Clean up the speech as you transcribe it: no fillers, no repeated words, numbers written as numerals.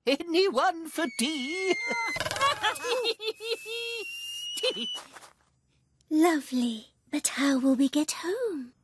Anyone for tea? Lovely. But how will we get home?